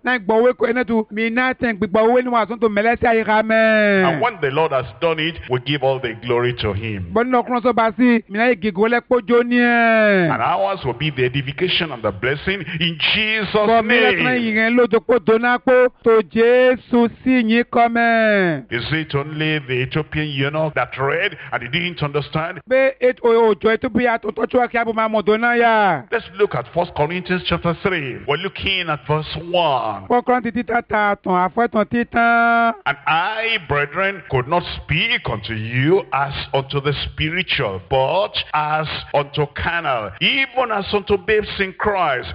na gbowe ko enetu mi na ten gbowe ni wa so to melesi ayika me. And when the Lord has done it, we give all the glory to him. Bon no kron so ba si mi na igigole pojo ni e. And ours will be the edification and the blessing in Jesus' name. Is it only the Ethiopian eunuch that read and he didn't understand? Let's look at 1 Corinthians chapter 3. We're looking at verse 1. And I, brethren, could not speak unto you as unto the spiritual, but as unto carnal, even as unto babes in Christ.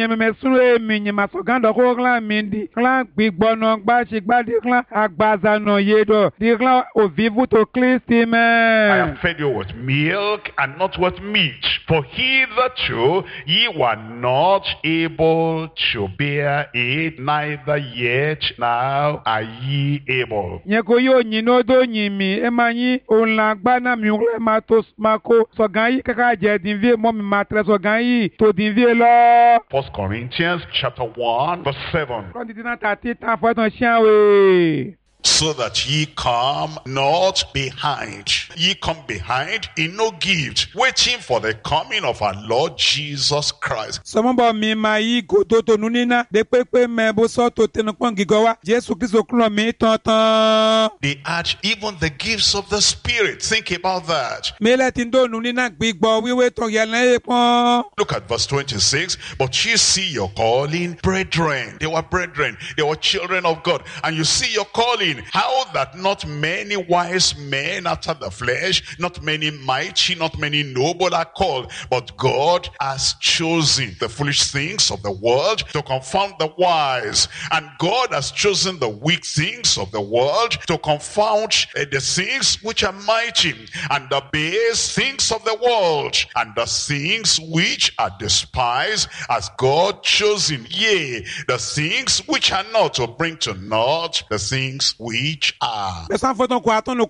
I have fed you with milk and not with meat, for hitherto ye were not able to bear it, neither yet now are ye able. 1 Corinthians chapter 1 verse 7. So that ye come not behind. Ye come behind in no gift, waiting for the coming of our Lord Jesus Christ. They add even the gifts of the Spirit. Think about that. Look at verse 26. But you see your calling, brethren. They were brethren. They were children of God. And you see your calling. How that not many wise men after the flesh, not many mighty, not many noble are called, but God has chosen the foolish things of the world to confound the wise, and God has chosen the weak things of the world to confound the things which are mighty, and the base things of the world, and the things which are despised, as God chosen, yea, the things which are not, to bring to naught the things which are. Look at verse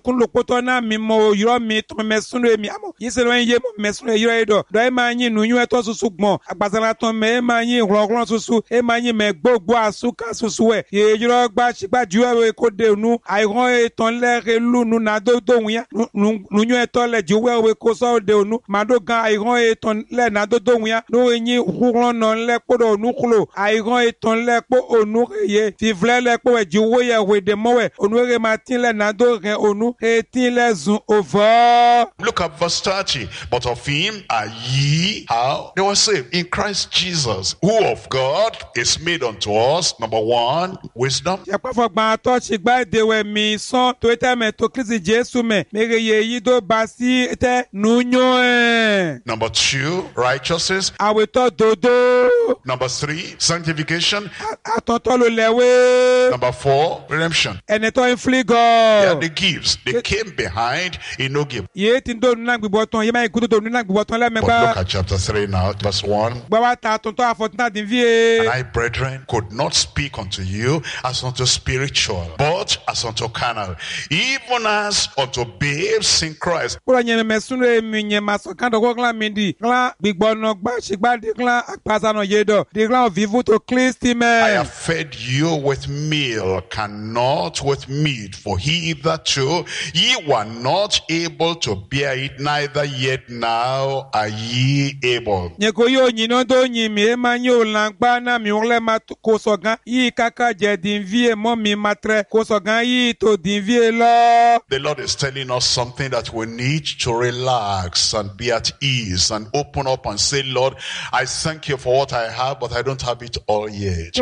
30. But of him are ye, how? They were saved in Christ Jesus, who of God is made unto us, number 1, wisdom. Number 2, righteousness. Number 3, sanctification. Number 4, redemption. They are the gifts. They came behind in no gift. But look at chapter 3 now, verse 1. And I, brethren, could not speak unto you as unto spiritual, but as unto carnal, even as unto babes in Christ. I have fed you with milk and not with meat, for hitherto ye were not able to bear it, neither yet now are ye able. The Lord is telling us something that we need to relax and be at ease and open up and say, Lord, I thank you for what I have, but I don't have it all yet.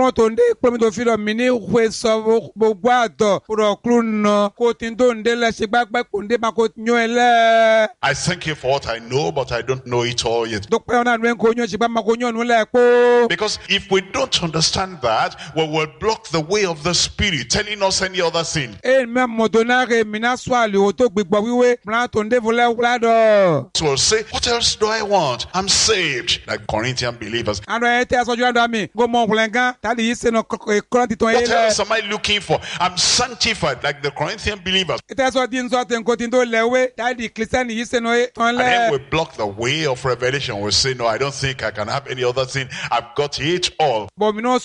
I thank you for what I know, but I don't know it all yet. Because if we don't understand that, we will block the way of the Spirit, telling us any other thing. So we'll say, what else do I want? I'm saved, like Corinthian believers. What else am I looking for? I'm sanctified, like the Corinthian believers. And then we block the way of revelation. We say, no, I don't think I can have any other thing. I've got it all.